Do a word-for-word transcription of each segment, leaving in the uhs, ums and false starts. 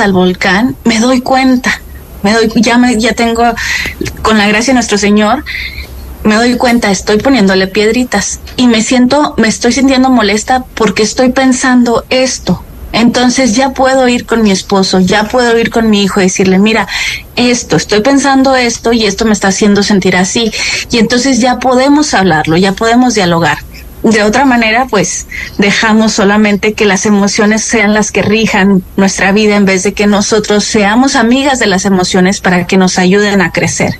al volcán, me doy cuenta, me doy, ya me, ya tengo, con la gracia de nuestro Señor, me doy cuenta, estoy poniéndole piedritas y me siento, me estoy sintiendo molesta porque estoy pensando esto. Entonces ya puedo ir con mi esposo, ya puedo ir con mi hijo y decirle, mira, esto, estoy pensando esto y esto me está haciendo sentir así. Y entonces ya podemos hablarlo, ya podemos dialogar. De otra manera, pues dejamos solamente que las emociones sean las que rijan nuestra vida en vez de que nosotros seamos amigas de las emociones para que nos ayuden a crecer.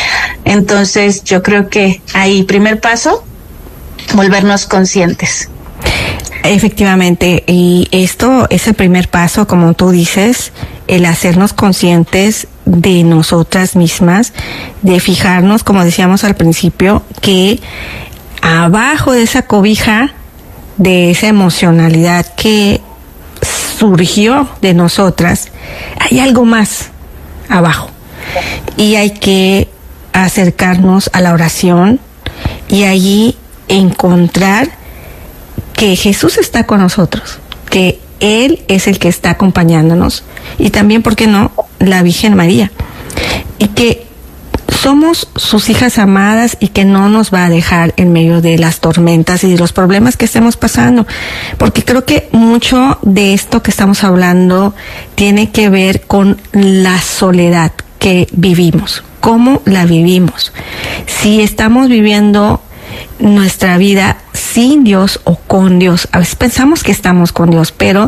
Entonces yo creo que ahí, primer paso, volvernos conscientes. Efectivamente, y esto es el primer paso, como tú dices, el hacernos conscientes de nosotras mismas, de fijarnos, como decíamos al principio, que abajo de esa cobija, de esa emocionalidad que surgió de nosotras, hay algo más abajo. Y hay que acercarnos a la oración y allí encontrar que Jesús está con nosotros, que Él es el que está acompañándonos, y también, ¿por qué no?, la Virgen María, y que somos sus hijas amadas y que no nos va a dejar en medio de las tormentas y de los problemas que estemos pasando, porque creo que mucho de esto que estamos hablando tiene que ver con la soledad que vivimos, cómo la vivimos. Si estamos viviendo nuestra vida sin Dios o con Dios, a veces pensamos que estamos con Dios, pero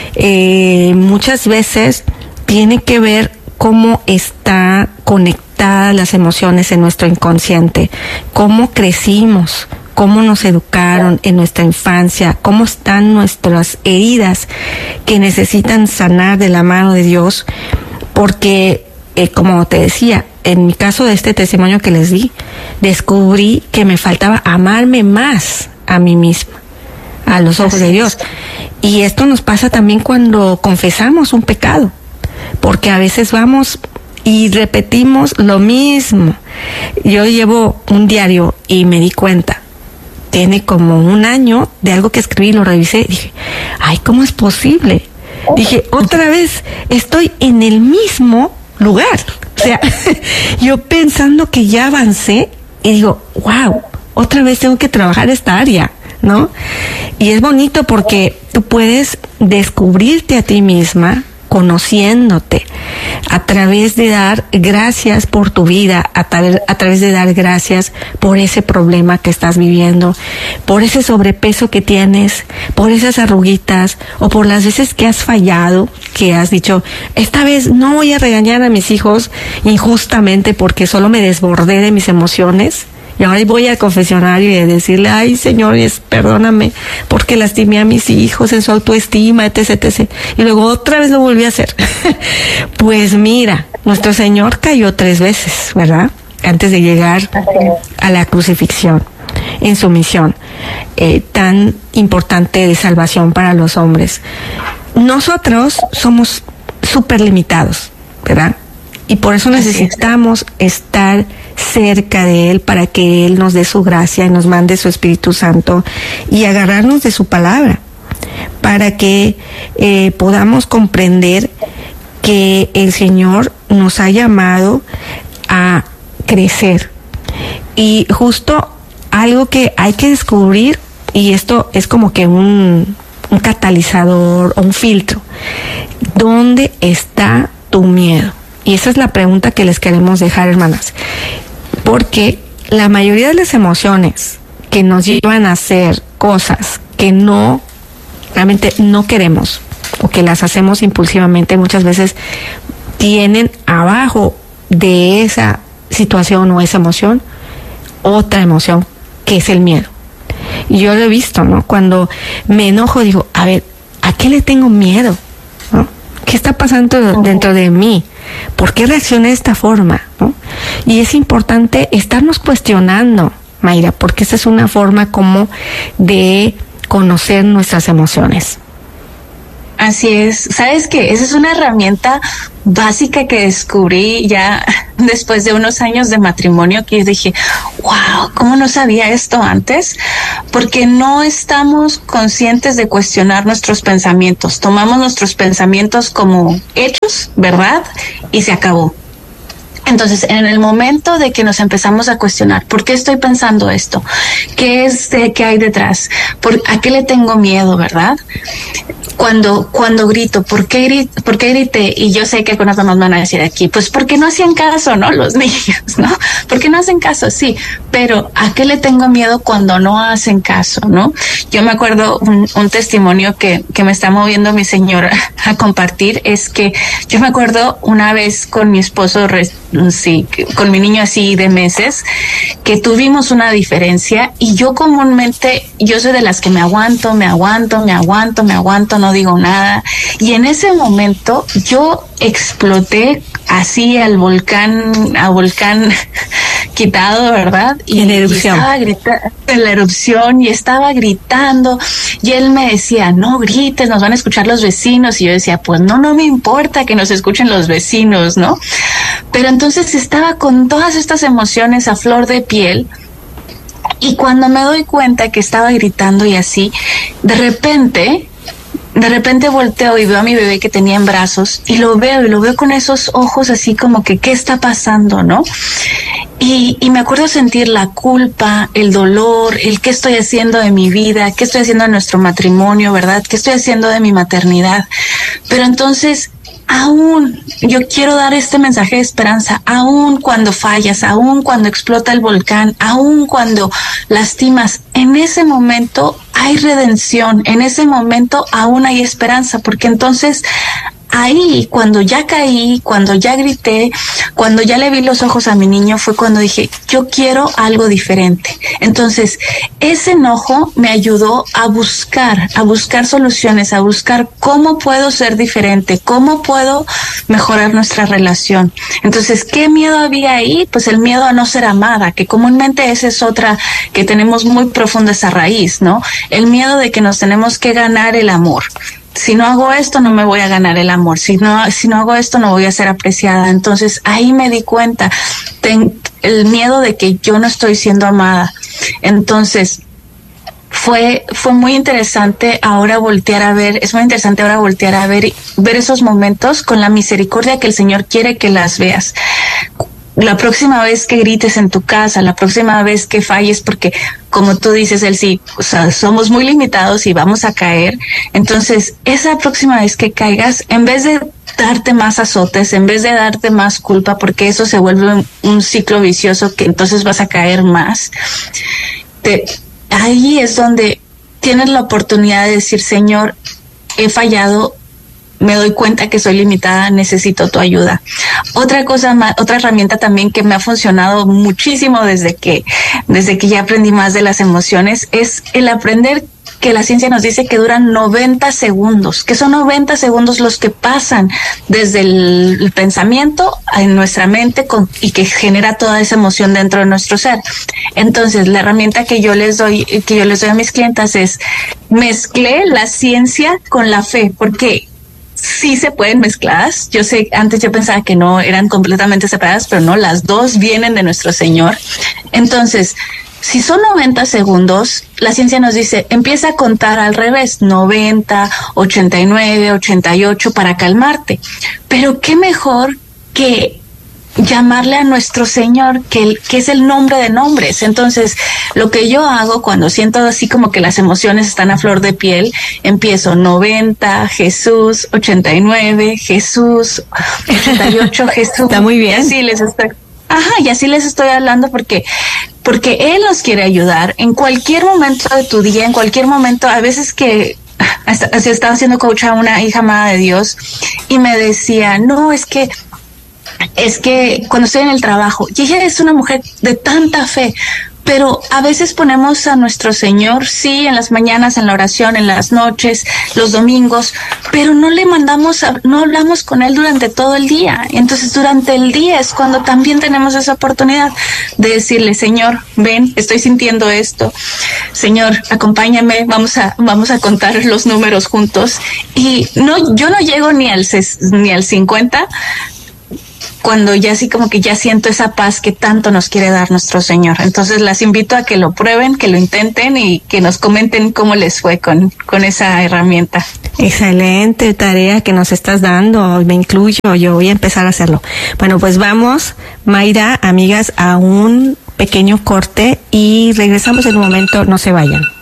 eh, muchas veces tiene que ver cómo está conectadas las emociones en nuestro inconsciente, cómo crecimos, cómo nos educaron en nuestra infancia, cómo están nuestras heridas que necesitan sanar de la mano de Dios, porque eh, como te decía, en mi caso de este testimonio que les di, descubrí que me faltaba amarme más a mí misma, a los ojos de Dios. Y esto nos pasa también cuando confesamos un pecado, porque a veces vamos y repetimos lo mismo. Yo llevo un diario y me di cuenta, tiene como un año de algo que escribí, lo revisé y dije, ay, ¿cómo es posible? Dije, otra vez estoy en el mismo lugar. O sea, yo pensando que ya avancé y digo, wow, otra vez tengo que trabajar esta área, ¿no? Y es bonito porque tú puedes descubrirte a ti misma conociéndote a través de dar gracias por tu vida, a, tra- a través de dar gracias por ese problema que estás viviendo, por ese sobrepeso que tienes, por esas arruguitas o por las veces que has fallado, que has dicho, esta vez no voy a regañar a mis hijos injustamente porque solo me desbordé de mis emociones. Y ahora voy al confesionario y a decirle, ay, señores, perdóname, porque lastimé a mis hijos en su autoestima, etc, etcétera. Y luego otra vez lo volví a hacer. Pues mira, nuestro Señor cayó tres veces, ¿verdad? Antes de llegar a la crucifixión, en su misión eh, tan importante de salvación para los hombres. Nosotros somos súper limitados, ¿verdad? Y por eso necesitamos estar cerca de Él para que Él nos dé su gracia y nos mande su Espíritu Santo y agarrarnos de su palabra para que eh, podamos comprender que el Señor nos ha llamado a crecer. Y justo algo que hay que descubrir, y esto es como que un, un catalizador o un filtro, ¿dónde está tu miedo? Y esa es la pregunta que les queremos dejar, hermanas, porque la mayoría de las emociones que nos llevan a hacer cosas que no, realmente no queremos, o que las hacemos impulsivamente, muchas veces tienen abajo de esa situación o esa emoción otra emoción, que es el miedo. Y yo lo he visto, ¿no? Cuando me enojo digo, a ver, ¿a qué le tengo miedo? ¿No? ¿Qué está pasando dentro de mí? ¿Por qué reaccioné de esta forma? ¿No? Y es importante estarnos cuestionando, Mayra, porque esa es una forma como de conocer nuestras emociones. Así es. ¿Sabes qué? Esa es una herramienta básica que descubrí ya después de unos años de matrimonio, que yo dije, wow, ¿cómo no sabía esto antes? Porque no estamos conscientes de cuestionar nuestros pensamientos. Tomamos nuestros pensamientos como hechos, ¿verdad? Y se acabó. Entonces, en el momento de que nos empezamos a cuestionar, ¿por qué estoy pensando esto? ¿Qué es, de, qué hay detrás? ¿Por, ¿A qué le tengo miedo, verdad? Cuando, cuando grito, ¿por qué grito, por qué grité? Y yo sé que algunas mamás van a decir aquí, pues porque no hacían caso, ¿no? Los niños, ¿no? Porque no hacen caso, sí. Pero ¿a qué le tengo miedo cuando no hacen caso, no? Yo me acuerdo un, un testimonio que, que me está moviendo mi señora a compartir, es que yo me acuerdo una vez con mi esposo, sí, con mi niño así de meses, que tuvimos una diferencia, y yo comúnmente, yo soy de las que me aguanto, me aguanto, me aguanto, me aguanto, no digo nada, y en ese momento yo exploté así al volcán, a volcán quitado, ¿verdad? Y, en la erupción. Y estaba gritando, en la erupción, y estaba gritando, y él me decía, no grites, nos van a escuchar los vecinos, y yo decía, pues no, no me importa que nos escuchen los vecinos, ¿no? Pero entonces estaba con todas estas emociones a flor de piel, y cuando me doy cuenta que estaba gritando y así, de repente... De repente volteo y veo a mi bebé que tenía en brazos, y lo veo, y lo veo con esos ojos así como que, ¿qué está pasando, no? Y, y me acuerdo sentir la culpa, el dolor, el qué estoy haciendo de mi vida, qué estoy haciendo de nuestro matrimonio, ¿verdad? ¿Qué estoy haciendo de mi maternidad? Pero entonces, aún, yo quiero dar este mensaje de esperanza, aún cuando fallas, aún cuando explota el volcán, aún cuando lastimas, en ese momento hay redención, en ese momento aún hay esperanza, porque entonces ahí, cuando ya caí, cuando ya grité, cuando ya le vi los ojos a mi niño, fue cuando dije, yo quiero algo diferente. Entonces, ese enojo me ayudó a buscar, a buscar soluciones, a buscar cómo puedo ser diferente, cómo puedo mejorar nuestra relación. Entonces, ¿qué miedo había ahí? Pues el miedo a no ser amada, que comúnmente esa es otra que tenemos muy profunda, esa raíz, ¿no? El miedo de que nos tenemos que ganar el amor. Si no hago esto, no me voy a ganar el amor. Si no, si no hago esto, no voy a ser apreciada. Entonces, ahí me di cuenta, ten, el miedo de que yo no estoy siendo amada. Entonces, fue, fue muy interesante ahora voltear a ver, es muy interesante ahora voltear a ver, ver esos momentos con la misericordia que el Señor quiere que las veas. La próxima vez que grites en tu casa, la próxima vez que falles, porque como tú dices, Elsie, o sea, somos muy limitados y vamos a caer. Entonces, esa próxima vez que caigas, en vez de darte más azotes, en vez de darte más culpa, porque eso se vuelve un, un ciclo vicioso que entonces vas a caer más, te, ahí es donde tienes la oportunidad de decir, Señor, he fallado, me doy cuenta que soy limitada, necesito tu ayuda. Otra cosa más, otra herramienta también que me ha funcionado muchísimo desde que, desde que ya aprendí más de las emociones, es el aprender que la ciencia nos dice que duran noventa segundos, que son noventa segundos los que pasan desde el, el pensamiento en nuestra mente con, y que genera toda esa emoción dentro de nuestro ser. Entonces, la herramienta que yo les doy, que yo les doy a mis clientas es mezclé la ciencia con la fe, porque sí se pueden mezcladas. Yo sé, antes yo pensaba que no eran completamente separadas, pero no, las dos vienen de nuestro Señor. Entonces, si son noventa segundos, la ciencia nos dice, empieza a contar al revés, noventa, ochenta y nueve, ochenta y ocho para calmarte. Pero qué mejor que llamarle a nuestro Señor, que, que es el nombre de nombres. Entonces, lo que yo hago cuando siento así como que las emociones están a flor de piel, empiezo noventa, Jesús, ochenta y nueve, Jesús, ochenta y ocho, Jesús. Está muy bien. Y así les estoy, ajá, y así les estoy hablando porque, porque Él nos quiere ayudar en cualquier momento de tu día, en cualquier momento, a veces que así estaba haciendo coach a una hija amada de Dios y me decía, no, es que es que cuando estoy en el trabajo, y ella es una mujer de tanta fe, pero a veces ponemos a nuestro Señor, sí, en las mañanas, en la oración, en las noches, los domingos, pero no le mandamos, a, no hablamos con Él durante todo el día. Entonces, durante el día es cuando también tenemos esa oportunidad de decirle, Señor, ven, estoy sintiendo esto. Señor, acompáñame, vamos a, vamos a contar los números juntos. Y no, yo no llego ni al, ni al cincuenta, cuando ya así como que ya siento esa paz que tanto nos quiere dar nuestro Señor. Entonces las invito a que lo prueben, que lo intenten y que nos comenten cómo les fue con, con esa herramienta. Excelente tarea que nos estás dando, me incluyo, yo voy a empezar a hacerlo. Bueno, pues vamos, Mayra, amigas, a un pequeño corte y regresamos en un momento, no se vayan.